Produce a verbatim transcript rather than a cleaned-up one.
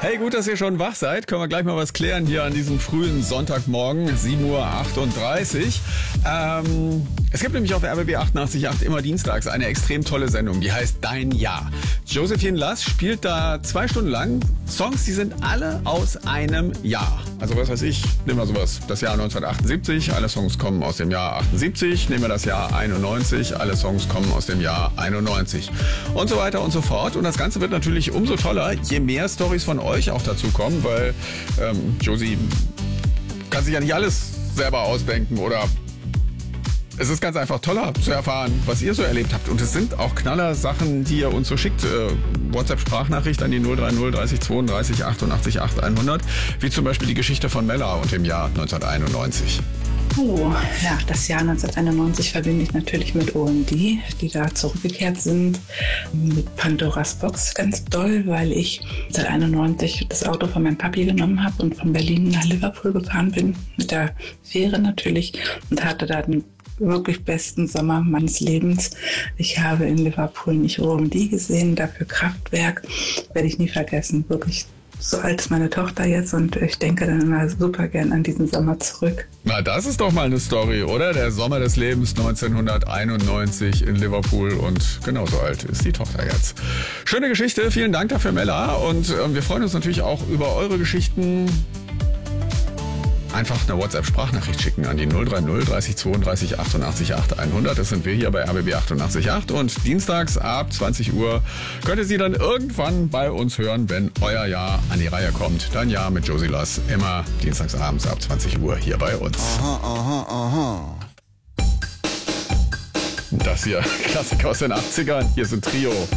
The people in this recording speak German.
Hey, gut, dass ihr schon wach seid. Können wir gleich mal was klären hier an diesem frühen Sonntagmorgen, sieben Uhr achtunddreißig. Ähm, es gibt nämlich auf R B B achtundachtzig Komma acht immer dienstags eine extrem tolle Sendung, die heißt Dein Jahr. Josephine Lass spielt da zwei Stunden lang Songs, die sind alle aus einem Jahr. Also was weiß ich, nehmen wir sowas, das Jahr neunzehnhundertachtundsiebzig, alle Songs kommen aus dem Jahr achtundsiebzig, nehmen wir das Jahr einundneunzig, alle Songs kommen aus dem Jahr einundneunzig und so weiter und so fort. Und das Ganze wird natürlich umso toller, je mehr Storys von euch auch dazu kommen, weil ähm, Josie kann sich ja nicht alles selber ausdenken oder es ist ganz einfach toller zu erfahren, was ihr so erlebt habt. Und es sind auch Knaller-Sachen, die ihr uns so schickt. Äh, WhatsApp-Sprachnachricht an die null drei null dreißig zweiunddreißig achtundachtzig acht hundert. Wie zum Beispiel die Geschichte von Mella und dem Jahr neunzehnhunderteinundneunzig. Hallo, ja, das Jahr neunzehnhunderteinundneunzig verbinde ich natürlich mit O M D, die da zurückgekehrt sind, mit Pandoras Box ganz doll, weil ich neunzehnhunderteinundneunzig das Auto von meinem Papi genommen habe und von Berlin nach Liverpool gefahren bin, mit der Fähre natürlich, und hatte da den wirklich besten Sommer meines Lebens. Ich habe in Liverpool nicht O M D gesehen, dafür Kraftwerk, werde ich nie vergessen, wirklich. So alt ist meine Tochter jetzt und ich denke dann immer super gern an diesen Sommer zurück. Na, das ist doch mal eine Story, oder? Der Sommer des Lebens neunzehnhunderteinundneunzig in Liverpool und genauso alt ist die Tochter jetzt. Schöne Geschichte, vielen Dank dafür, Mella. Und äh, wir freuen uns natürlich auch über eure Geschichten. Einfach eine WhatsApp-Sprachnachricht schicken an die null drei null dreißig zweiunddreißig achtundachtzig acht hundert. Das sind wir hier bei R B B achtundachtzig Komma acht. Und dienstags ab zwanzig Uhr könnt ihr sie dann irgendwann bei uns hören, wenn euer Jahr an die Reihe kommt. Dein Jahr mit Josie Lass. Immer dienstags abends ab zwanzig Uhr hier bei uns. Aha, aha, aha. Das hier, Klassiker aus den achtzigern. Hier sind Trio.